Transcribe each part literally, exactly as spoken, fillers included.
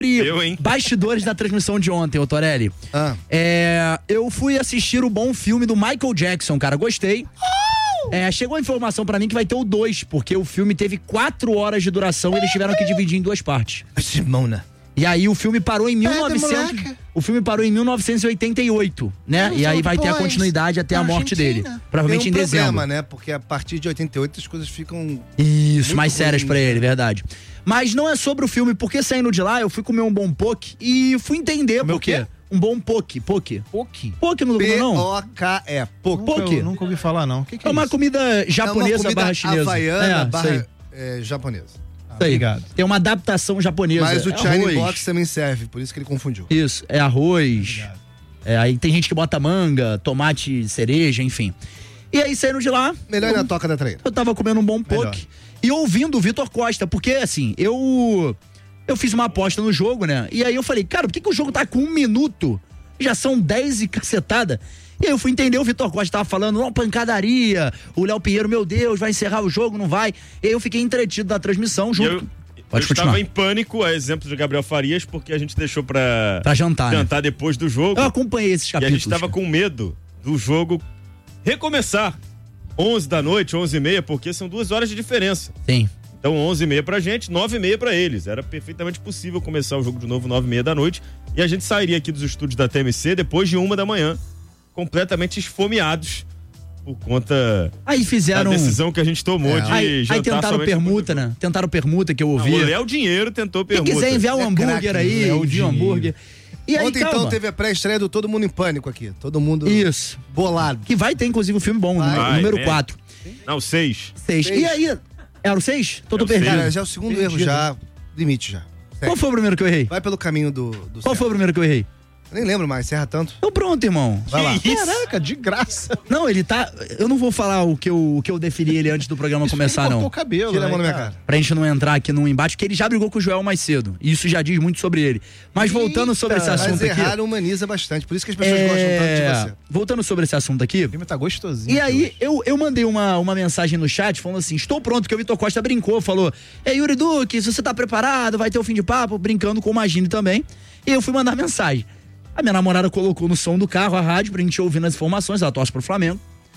Eu, hein? Bastidores da transmissão de ontem, ô Torelli. Ah. É, eu fui assistir o bom filme do Michael Jackson, cara. Gostei. Oh! É, chegou a informação pra mim que vai ter o dois, porque o filme teve quatro horas de duração e eles tiveram que dividir em duas partes. Simona. E aí o filme parou em mil e novecentos... O filme parou em mil novecentos e oitenta e oito, né? E aí vai ter a continuidade até a morte dele. Provavelmente em dezembro. Tem um problema, né? Porque a partir de oitenta e oito as coisas ficam... Isso, mais sérias pra ele, verdade. Mas não é sobre o filme, porque saindo de lá eu fui comer um bom poke e fui entender por quê. Um bom poke, poke. Poke? Poke no Google, não? P O K E, poke. Poke. Eu nunca ouvi falar, não. O que, que é, é uma isso? comida japonesa é uma comida barra chinesa. havaiana é, barra é, japonesa. Ah, obrigado. Tem uma adaptação japonesa. Mas o é China arroz. Box também serve, por isso que ele confundiu. Isso, é arroz. É, aí tem gente que bota manga, tomate, cereja, enfim. E aí saindo de lá... Melhor eu, na toca da traíra. Eu tava comendo um bom poke e ouvindo o Vitor Costa, porque assim, eu... Eu fiz uma aposta no jogo, né? E aí eu falei, cara, por que, que o jogo tá com um minuto? Já são dez e cacetada. E aí eu fui entender, o Vitor Costa tava falando, uma pancadaria, o Léo Pinheiro, meu Deus, vai encerrar o jogo, não vai. E aí eu fiquei entretido da transmissão junto. Eu, eu estava em pânico, a exemplo de Gabriel Farias, porque a gente deixou pra, pra jantar, jantar né? depois do jogo. Eu acompanhei esses capítulos. E a gente tava com medo do jogo recomeçar onze da noite, onze e meia, porque são duas horas de diferença. Sim. Então onze e meia pra gente, nove e meia pra eles. Era perfeitamente possível começar o jogo de novo nove e meia da noite e a gente sairia aqui dos estúdios da T M C depois de uma da manhã, completamente esfomeados por conta aí fizeram... da decisão que a gente tomou é. de aí, jantar. Aí tentaram permuta, né? Tentaram permuta que eu ouvi. Não, o Léo Dinheiro tentou permuta. Quem quiser enviar um é hambúrguer craque, aí, envia um hambúrguer. E aí, Ontem, calma. então, teve a pré-estreia do Todo Mundo em Pânico aqui. Todo mundo Isso. bolado. Que vai ter, inclusive, um filme bom, vai, número quatro. Não, seis. Seis. E aí, era o seis? Tô, tô É o perdido. Cara, já é o segundo perdido. erro, já. Limite, já. Sério. Qual foi o primeiro que eu errei? Vai pelo caminho do, do Qual foi o primeiro que eu errei? Eu nem lembro mais, você erra tanto. Então pronto, irmão. Vai lá. Isso? Caraca, de graça. Não, ele tá... Eu não vou falar o que eu, o que eu defini ele antes do programa Isso começar, ele não. cortou o cabelo, Tira né, a mão na minha cara? cara. Pra gente não entrar aqui num embate, porque ele já brigou com o Joel mais cedo. E isso já diz muito sobre ele. Mas voltando sobre esse assunto Mas aqui... errar humaniza bastante, por isso que as pessoas é... gostam tanto de você. Voltando sobre esse assunto aqui... O filme tá gostosinho. E aí, eu, eu mandei uma, uma mensagem no chat falando assim, estou pronto, porque o Vitor Costa brincou, falou, é Yuri Duque, se você tá preparado, vai ter o fim de papo, brincando com o Magine também. E eu fui mandar mensagem. A minha namorada colocou no som do carro a rádio pra gente ouvir as informações, ela torce pro Flamengo.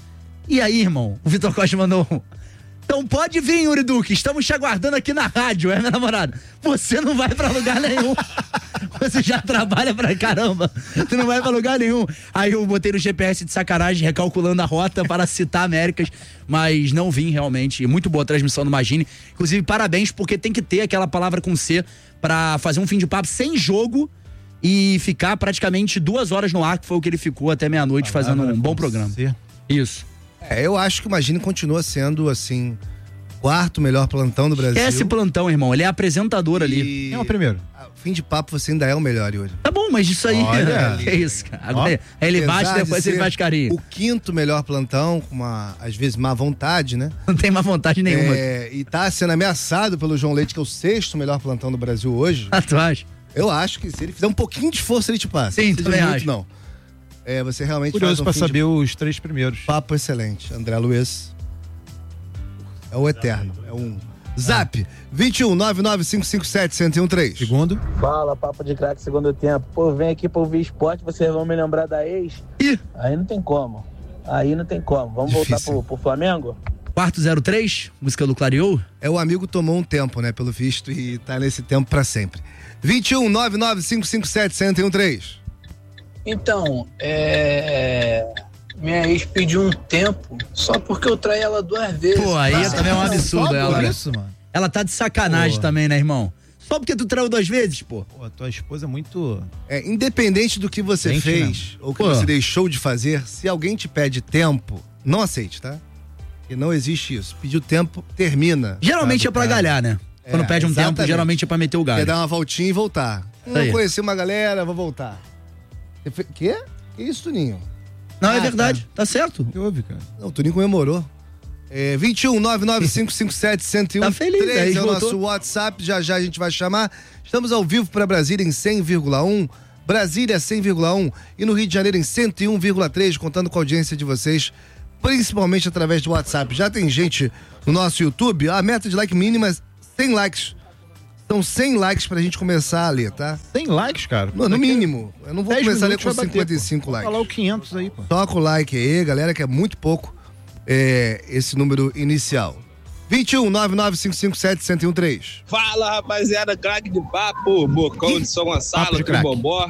E aí, irmão, o Vitor Costa mandou um, então pode vir, Yuri Duque, estamos te aguardando aqui na rádio, é, minha namorada? Você não vai pra lugar nenhum. Você já trabalha pra caramba. Você não vai pra lugar nenhum. Aí eu botei no G P S de sacanagem, recalculando a rota para citar Américas, mas não vim realmente. Muito boa a transmissão do Magine. Inclusive, parabéns, porque tem que ter aquela palavra com C pra fazer um fim de papo sem jogo e ficar praticamente duas horas no ar, que foi o que ele ficou até meia-noite fazendo um bom programa. C. Isso. É, eu acho que o Magine continua sendo, assim, quarto melhor plantão do Brasil. Esse plantão, irmão, ele é apresentador e... ali. Quem é o primeiro? Fim de papo, você ainda é o melhor, Yuri. Tá bom, mas isso aí... Olha. Que isso, cara. Agora, aí ele bate, Apesar de depois ele ser faz carinho. O quinto melhor plantão, com uma, às vezes, má vontade, né? Não tem má vontade nenhuma. É, e tá sendo ameaçado pelo João Leite, que é o sexto melhor plantão do Brasil hoje. Ah, tu acha? Eu acho que se ele fizer um pouquinho de esforço, ele te passa. Sim, não precisa também muito, acho. não. É, você realmente Curioso faz um pra fim saber de os três primeiros. papo excelente. André Luiz. É o eterno. É um... Zap, vinte e um, nove nove cinco cinco sete, um zero um três. Segundo. Fala, papo de craque segundo tempo. Pô, vem aqui pra ouvir esporte, vocês vão me lembrar da ex? Ih. Aí não tem como. Aí não tem como. Vamos Difícil. voltar pro, pro Flamengo? Quarto zero três, música do Clareou. É, o amigo tomou um tempo, né, pelo visto, e tá nesse tempo pra sempre. vinte e um, nove nove cinco cinco sete, um zero um três. Então, é... minha ex pediu um tempo só porque eu traí ela duas vezes. Pô, aí Tá? também é um absurdo Só ela. por né? isso, mano. Ela tá de sacanagem Pô. também, né, irmão? Só porque tu traiu duas vezes, pô. Pô, tua esposa é muito... É, independente do que você Gente, fez ou que Pô. você deixou de fazer, se alguém te pede tempo, não aceite, tá? Porque não existe isso. Pediu tempo, termina. Geralmente Tá, é pra cara. galhar, né? Quando É, pede um exatamente. tempo, geralmente é pra meter o Quer galho. dar uma voltinha e voltar. Hum, Aí. conheci uma galera, vou voltar. Você fe... Quê? Que isso, Tuninho? Não, é Ah, verdade. Tá certo. O que houve, cara? Não, o Tuninho comemorou. É, vinte e um, nove nove cinco cinco sete, um zero um Tá feliz, três aí é o voltou. nosso WhatsApp, já já a gente vai chamar. Estamos ao vivo para Brasília em cem vírgula um, Brasília cem vírgula um e no Rio de Janeiro em cento e um vírgula três, contando com a audiência de vocês, principalmente através do WhatsApp. Já tem gente no nosso YouTube, a meta de like mínima é cem likes. São cem likes pra gente começar a ler, tá? Tem likes, cara? No, no mínimo. Eu não vou dez começar a ler minutos com vai bater, cinquenta e cinco pô. likes. Vou falar o quinhentos aí, pô. Toca o like aí, galera, que é muito pouco é, esse número inicial. vinte e um, nove nove cinco cinco sete, um zero um três. Fala, rapaziada, craque de papo, Bocão de São Gonçalo, aqui Bobó.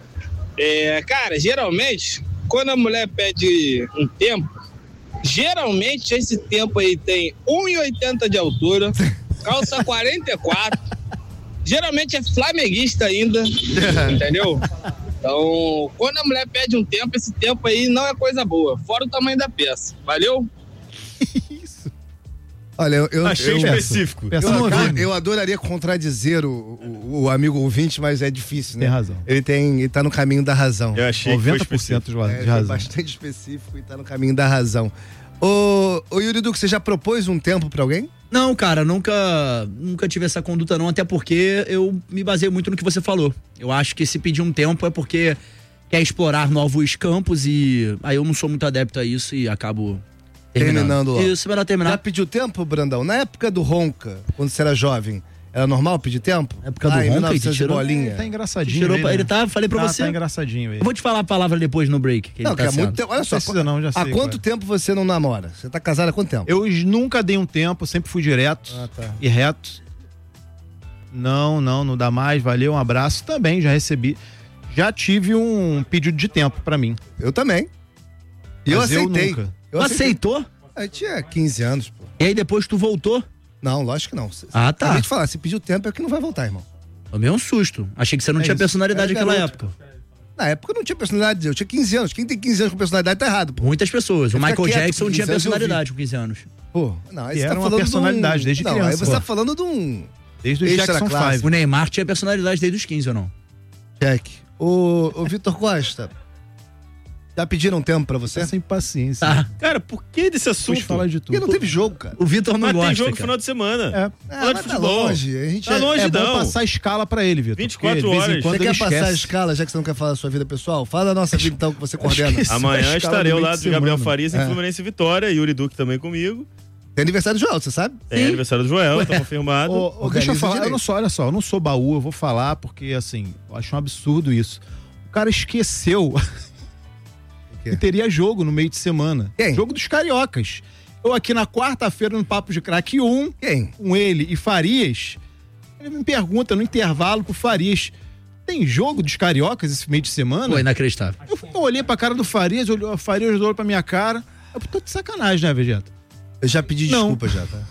É, cara, geralmente, quando a mulher pede um tempo, geralmente esse tempo aí tem um e oitenta de altura, calça quarenta e quatro, geralmente é flamenguista ainda, entendeu? Então, quando a mulher pede um tempo, esse tempo aí não é coisa boa, fora o tamanho da peça. Valeu? Isso. Olha, eu, eu, Achei eu, específico. Eu, eu, eu adoraria contradizer o, o, o amigo ouvinte, mas é difícil, né? Tem razão. Ele, tem, ele tá no caminho da razão. Eu achei noventa por cento de é, razão. Bastante específico e tá no caminho da razão. Ô, ô Yuri Duque, você já propôs um tempo pra alguém? Não, cara, nunca, nunca tive essa conduta não, até porque eu me baseio muito no que você falou. Eu acho que se pedir um tempo é porque quer explorar novos campos e aí eu não sou muito adepto a isso e acabo terminando. Terminando logo. Isso, melhor terminar. Já pediu tempo, Brandão? Na época do Ronca, quando você era jovem, era normal pedir tempo? Na época do ah, em Ronca, mil e novecentos ele tirou- bolinha. Ele tá engraçadinho. Tirou ele, pra- né? ele tá, falei pra Tá- você. Tá engraçadinho, Eu ele. vou te falar a palavra depois no break. Que Não, ele que tá é muito certo. tempo. Olha só, Precisa não, já há sei, quanto qual é. tempo você não namora? Você tá casado há quanto tempo? Eu nunca dei um tempo, sempre fui direto Ah, tá. e reto. Não, não, não dá mais, valeu, um abraço. Também já recebi. Já tive um pedido de tempo pra mim. Eu também. E eu Mas eu aceitei. nunca. Eu Tu aceitei. aceitou? Eu tinha quinze anos, pô. E aí depois tu voltou? Não, lógico que não. Ah, tá. Acabei de falar, se pediu tempo é que não vai voltar, irmão. Tomei um susto. Achei que você não É tinha isso. personalidade Era naquela garoto. época. Na época eu não tinha personalidade, eu tinha quinze anos. Quem tem quinze anos com personalidade tá errado, pô. Muitas pessoas. O Fica Michael quieto, Jackson com tinha quinze anos eu personalidade com quinze anos. Pô, não, aí E você era tá uma falando personalidade de um... desde não, criança, aí você pô. tá falando de um... Desde o Extra Jackson classe. cinco. O Neymar tinha personalidade desde os quinze ou não? Check. Ô, ô Vitor Costa, já pediram tempo pra você? Tá sem paciência. Tá. Cara, por que desse assunto? Puxa, falar de Porque tudo. não teve jogo, cara. O Vitor não Mas gosta, tem jogo no cara. final de semana. É. Ah, Fala de mas tá futebol. longe. A gente Tá longe, É bom não. passar a escala pra ele, Vitor. vinte e quatro porque de vez em horas. quando Você ele quer passar a esquece. escala, já que você não quer falar da sua vida pessoal? Fala da nossa vida, então, que você coordena. esqueci. Amanhã Essa escala estarei do ao meio lado de de Gabriel semana. Farias em É. Fluminense e Vitória, Yuri Duque também comigo. Tem aniversário do Joel, você sabe? Tem aniversário do Joel, tá confirmado. Ô, ô, deixa eu Organiza falar, eu direito. não sou, olha só, eu não sou baú, eu vou falar porque, assim, eu acho um absurdo isso. O cara esqueceu quê? que teria jogo no meio de semana. Quem? Jogo dos cariocas. Eu aqui na quarta-feira no Papo de Craque um, Quem? com ele e Farias, ele me pergunta no intervalo pro Farias, tem jogo dos cariocas esse meio de semana? Pô, inacreditável. Eu, eu olhei pra cara do Farias, olhou, o Farias olhou pra minha cara, eu tô de sacanagem, né, Vegeta? Eu já pedi Não. desculpa já, tá?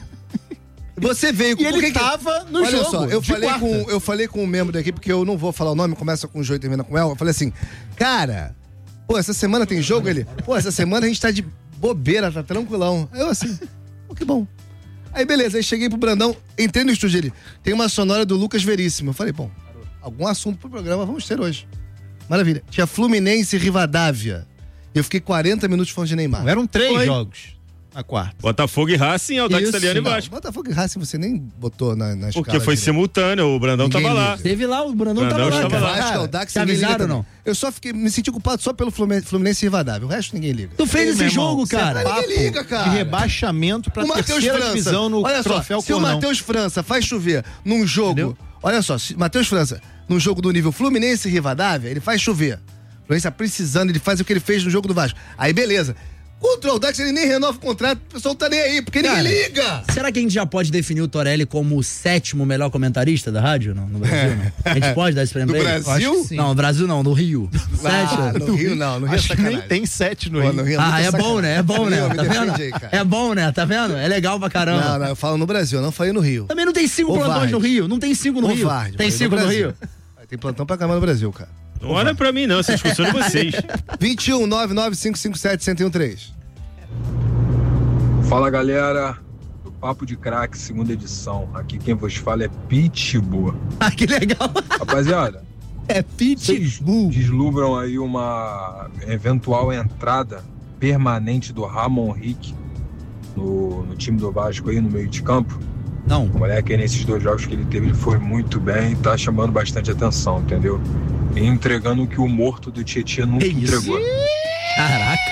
Você veio com... E por ele que que- tava no Olha jogo. só, eu de falei, quarta. com, eu falei com um membro da equipe, que eu não vou falar o nome, começa com o Jô e termina com El. Eu falei assim, cara, pô, essa semana tem jogo? Ele, pô, essa semana a gente tá de bobeira, tá tranquilão. Aí eu assim, pô, que bom. Aí beleza, aí cheguei pro Brandão, entrei no estúdio, ele, tem uma sonora do Lucas Veríssimo. Eu falei, bom, algum assunto pro programa vamos ter hoje. Maravilha. Tinha Fluminense e Rivadavia. Eu fiquei quarenta minutos falando de Neymar. Eram três Foi. jogos na quarta. Botafogo e Racing, Audax Isso, Italiano e não, Vasco. Botafogo e Racing você nem botou na, na escala. Porque foi direito. simultâneo, o Brandão Ninguém tava lá. liga. Teve lá, o Brandão Brandão tava lá, estava cara. lá. Vasco, Audax, Te ninguém liga avisaram ou também. não? Eu só fiquei, me senti culpado só pelo Fluminense, Fluminense e Rivadavia. O resto ninguém liga. Tu fez Ei, esse meu irmão, jogo, você cara. Ninguém papo liga, cara. de rebaixamento pra O Matheus terceira França, divisão no olha troféu só, se o Cornão. Matheus França faz chover num jogo, Entendeu? olha só, se Matheus França, num jogo do nível Fluminense e Rivadavia, ele faz chover. O Fluminense tá precisando, ele faz o que ele fez no jogo do Vasco. Aí beleza. Contra o Audax ele nem renova o contrato, o pessoal tá nem aí, porque Cara, ninguém liga. Será que a gente já pode definir o Torelli como o sétimo melhor comentarista da rádio não, no Brasil? Não? A gente pode dar esse prêmio Do pra ele? Brasil? Eu acho que sim. Não, no Brasil não, no Rio. Ah, Sétimo. no Rio não, no Rio é Acho que nem sacanagem. tem sete no Pô, Rio. no Rio é Ah, muita é bom, sacanagem. né? É bom, No né? Rio, me Tá vendo? defende aí, cara. É bom, né? Tá vendo? É legal pra caramba. Não, não, eu falo no Brasil, eu não falei no Rio. Também não tem cinco Covarde. plantões no Rio. Não tem cinco no Rio. Covarde, Tem falei cinco no Brasil. Rio. Tem plantão pra caramba no Brasil, cara. Não olha pra mim, não. Essa discussão é de vocês. vinte e um, nove nove cinco cinco sete, um zero um três. Fala galera do Papo de Craque, segunda edição. Aqui quem vos fala é Pitbull. Ah, que legal. Rapaziada, É vocês Pitbull. deslumbram aí uma eventual entrada permanente do Ramon Rick no, no time do Vasco aí no meio de campo? Não. O moleque aí nesses dois jogos que ele teve, ele foi muito bem e tá chamando bastante atenção, entendeu? E entregando o que o morto do Tietchan nunca Que isso? entregou. Caraca.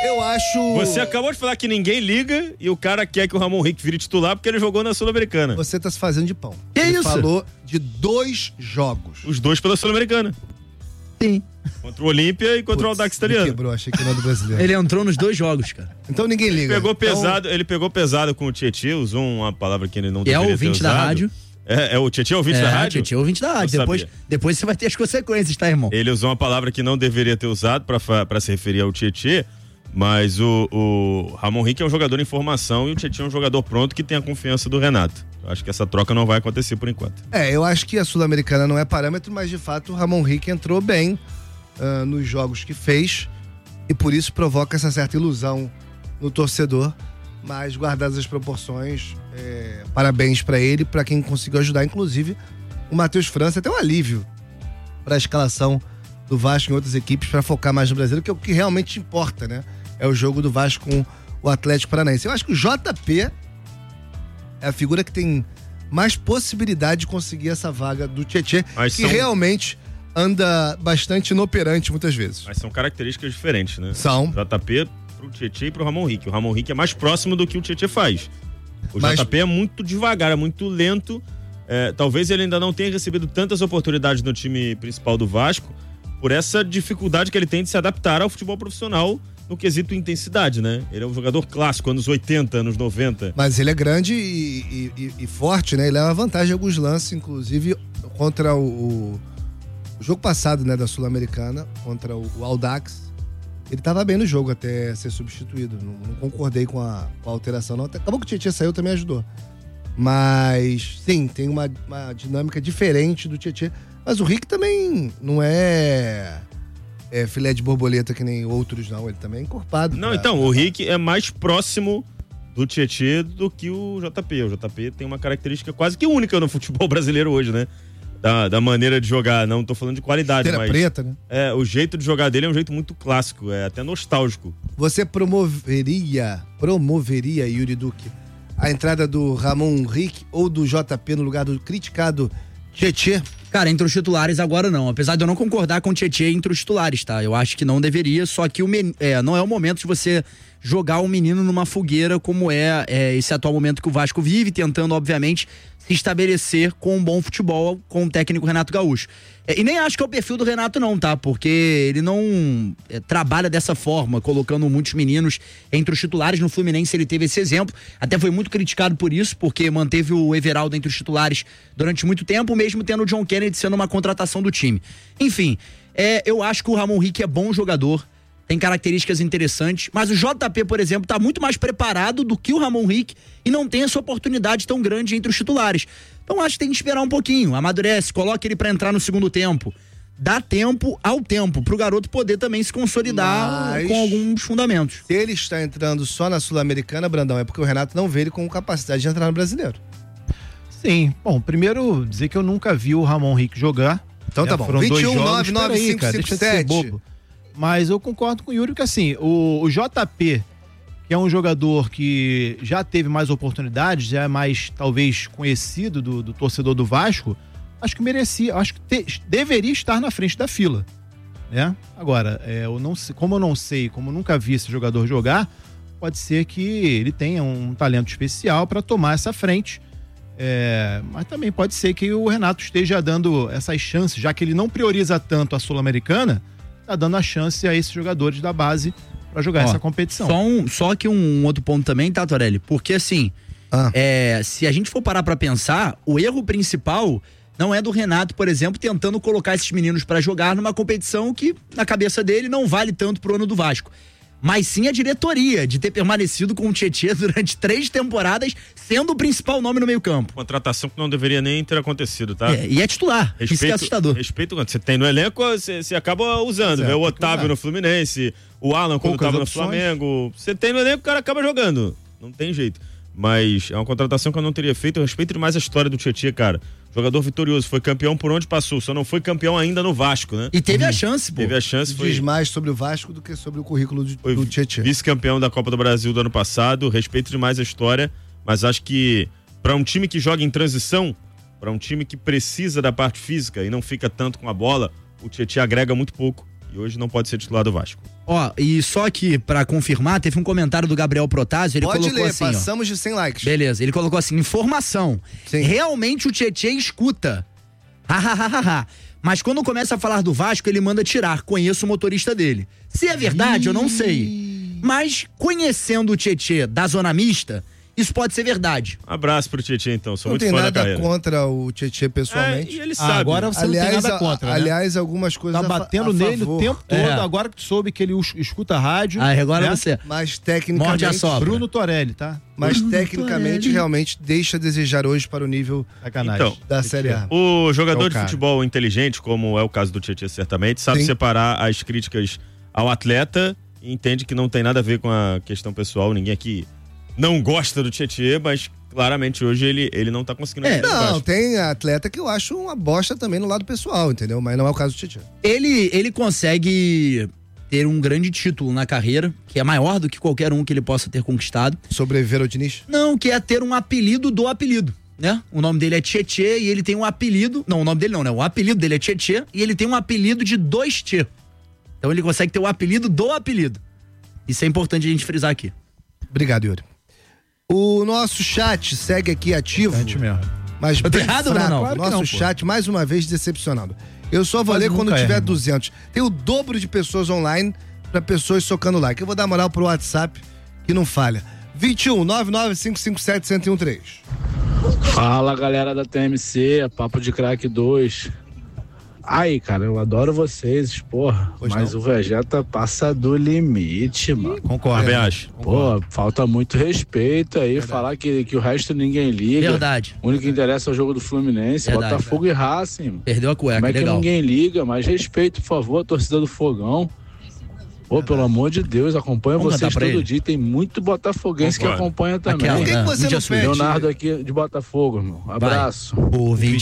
Eu acho... Você acabou de falar que ninguém liga e o cara quer que o Ramon Rick vire titular porque ele jogou na Sul-Americana. Você tá se fazendo de pão. Que Ele isso? falou de dois jogos. Os dois pela Sul-Americana. Sim. Contra o Olímpia e contra Putz, o Audax me Italiano. quebrou, achei que não era do brasileiro. Ele entrou nos dois jogos, cara. Então ninguém liga. Pegou Então, pesado, ele pegou pesado com o Tietchan, usou uma palavra que ele não E é deveria ter ouvinte da usado. rádio. É, é o Tietchan é ouvinte é, da rádio? Tietchan é ouvinte da rádio. Não Depois, sabia. depois você vai ter as consequências, tá, irmão? Ele usou uma palavra que não deveria ter usado pra, fa- pra se referir ao Tietchan, mas o, o Ramon Rick é um jogador em formação e o Tietchan é um jogador pronto que tem a confiança do Renato. Eu acho que essa troca não vai acontecer por enquanto. É, eu acho que a Sul-Americana não é parâmetro, mas de fato o Ramon Rick entrou bem uh, nos jogos que fez e por isso provoca essa certa ilusão no torcedor. Mas guardadas as proporções, é, parabéns pra ele, pra quem conseguiu ajudar, inclusive o Matheus França, até um alívio pra escalação do Vasco em outras equipes, pra focar mais no brasileiro, que é o que realmente importa, né? É o jogo do Vasco com o Atlético Paranaense. Eu acho que o J P é a figura que tem mais possibilidade de conseguir essa vaga do Tietchan, Mas que são- realmente anda bastante inoperante muitas vezes. Mas são características diferentes, né? São. J P pro Tietchan e pro Ramon Rick. O Ramon Rick é mais próximo do que o Tietchan faz. O Mas- J P é muito devagar, é muito lento. É, talvez ele ainda não tenha recebido tantas oportunidades no time principal do Vasco por essa dificuldade que ele tem de se adaptar ao futebol profissional no quesito intensidade, né? Ele é um jogador clássico, anos oitenta, anos noventa. Mas ele é grande e, e- e forte, né? Ele leva vantagem em alguns lances, inclusive contra o, o- o jogo passado, né, da Sul-Americana, contra o, o Audax. Ele tava bem no jogo até ser substituído. Não, não concordei com a, com a alteração, não. Até- Acabou que o Tietchan saiu, também ajudou. Mas, sim, tem uma, uma dinâmica diferente do Tietchan. Mas o Rick também não é, é filé de borboleta que nem outros, não. Ele também é encorpado. Não, pra- então, o Rick é mais próximo do Tietchan do que o J P. O J P tem uma característica quase que única no futebol brasileiro hoje, né? Da, da maneira de jogar, não tô falando de qualidade, Esteira mas... preta, né? É, o jeito de jogar dele é um jeito muito clássico, é até nostálgico. Você promoveria, promoveria, Yuri Duque, a entrada do Ramon Rick ou do J P no lugar do criticado Tietchan? Cara, entre os titulares agora não. Apesar de eu não concordar com o Tietchan entre os titulares, tá? Eu acho que não deveria, só que o men... é, não é o momento de você jogar o menino numa fogueira como é, é esse atual momento que o Vasco vive, tentando, obviamente, se estabelecer com um bom futebol com o técnico Renato Gaúcho. É, e nem acho que é o perfil do Renato não, tá? Porque ele não é, trabalha dessa forma, colocando muitos meninos entre os titulares. No Fluminense ele teve esse exemplo, até foi muito criticado por isso, porque manteve o Everaldo entre os titulares durante muito tempo, mesmo tendo o John Kennedy sendo uma contratação do time. Enfim, é, eu acho que o Ramon Rick é bom jogador, tem características interessantes, mas o J P, por exemplo, tá muito mais preparado do que o Ramon Rick e não tem essa oportunidade tão grande entre os titulares. Então acho que tem que esperar um pouquinho, amadurece, coloca ele pra entrar no segundo tempo. Dá tempo ao tempo, pro garoto poder também se consolidar Mas- com alguns fundamentos. Se ele está entrando só na Sul-Americana, Brandão, é porque o Renato não vê ele com capacidade de entrar no Brasileiro. Sim. Bom, primeiro dizer que eu nunca vi o Ramon Rick jogar. Então né? tá bom. Foram dois vinte e um, jogos. nove nove Peraí, cinco cara, cinco deixa de ser sete. bobo. Mas eu concordo com o Yuri que assim, o, o J P, que é um jogador que já teve mais oportunidades, já é mais talvez conhecido do, do torcedor do Vasco, acho que merecia, acho que te- deveria estar na frente da fila, né? Agora, é, eu não sei, como eu não sei, como eu nunca vi esse jogador jogar, pode ser que ele tenha um talento especial para tomar essa frente. É, mas também pode ser que o Renato esteja dando essas chances, já que ele não prioriza tanto a Sul-Americana, tá dando a chance a esses jogadores da base para jogar Ó, essa competição. Só, um, só que um outro ponto também, tá, Torelli? Porque assim, Ah. é, se a gente for parar pra pensar, o erro principal não é do Renato, por exemplo, tentando colocar esses meninos pra jogar numa competição que, na cabeça dele, não vale tanto pro ano do Vasco. Mas sim a diretoria de ter permanecido com o Tietchan durante três temporadas, sendo o principal nome no meio-campo. Contratação que não deveria nem ter acontecido, tá? É, e é titular. Isso que é assustador. Respeito quando você tem no elenco, você, você acaba usando. Pois é, Vê o tem que Otávio usar. no Fluminense, o Alan quando Poucas tava opções. no Flamengo. Você tem no elenco, o cara acaba jogando. Não tem jeito. Mas é uma contratação que eu não teria feito. Eu respeito demais a história do Tietchan, cara. Jogador vitorioso, foi campeão por onde passou, só não foi campeão ainda no Vasco, né? E teve a chance, pô. Teve a chance, foi, Diz mais sobre o Vasco do que sobre o currículo de- foi do Tietchan. vice-campeão da Copa do Brasil do ano passado. Respeito demais a história, mas acho que pra um time que joga em transição, pra um time que precisa da parte física e não fica tanto com a bola, o Tietchan agrega muito pouco. e hoje não pode ser titular do Vasco. Ó, e só que, pra confirmar, teve um comentário do Gabriel Protásio, ele Pode colocou ler, assim, passamos de cem likes. Beleza, ele colocou assim, informação. Sim. Realmente o Tietê escuta. Hahaha. Mas quando começa a falar do Vasco, ele manda tirar. Conheço o motorista dele. Se é verdade, eu não sei. Mas conhecendo o Tietê da zona mista, isso pode ser verdade. Abraço pro Tietê, então. Sou Não muito tem fã da nada carreira. contra o Tietê pessoalmente. É, e ele Ah, sabe. agora você aliás, não tem nada a- contra, né? aliás, algumas coisas Tá a fa- batendo a nele favor. o tempo todo, É. agora que tu soube que ele us- escuta a rádio. Ah, agora né? você. Mas Morde a tecnicamente, sobra. Bruno Torelli, tá? mas Bruno tecnicamente Torelli. realmente deixa a desejar hoje para o nível Sacanagem. Então, da Série A. O jogador É o de cara. futebol inteligente, como é o caso do Tietê, certamente, sabe Sim. separar as críticas ao atleta e entende que não tem nada a ver com a questão pessoal. Ninguém aqui não gosta do Tietê, mas claramente hoje ele, ele não tá conseguindo. É, entender o Não, Vasco. tem atleta que eu acho uma bosta também no lado pessoal, entendeu? Mas não é o caso do Tietê. Ele, ele consegue ter um grande título na carreira, que é maior do que qualquer um que ele possa ter conquistado. Sobreviver ao Diniz? Não, que é ter um apelido do apelido, né? O nome dele é Tietê e ele tem um apelido... Não, o nome dele não, né? O apelido dele é Tietê e ele tem um apelido de dois T. Então ele consegue ter o apelido do apelido. Isso é importante a gente frisar aqui. Obrigado, Yuri. O nosso chat segue aqui ativo. Gente mesmo. Mas Eu tô bem errado, fraco. Bruno? Claro que Nosso não, pô. chat, mais uma vez, decepcionado. Eu só vou Quase ler quando nunca tiver erra, irmão. duzentos. Tem o dobro de pessoas online pra pessoas socando like. Eu vou dar moral pro WhatsApp, que não falha. vinte e um, nove nove cinco cinco sete, zero um três. Fala, galera da T M C, Papo de Crack dois. Aí, cara, eu adoro vocês, porra, Pois mas não. o Vegeta passa do limite, mano. Concordo. Também acho. Pô, falta muito respeito aí, falar que, que o resto ninguém liga. Verdade. O único que interessa é o jogo do Fluminense, Verdade, Botafogo e Racing. Mano. Perdeu a cueca, Como é que legal. ninguém liga? Mas respeito, por favor, a torcida do Fogão. Pô, pelo amor de Deus, acompanha Vamos vocês cantar pra todo ele? dia. Tem muito botafoguense Concordo. que acompanha também. Aquela, Por que, que né? você Mídia não suja. pede? Leonardo aqui de Botafogo, meu. Abraço. O ouvinte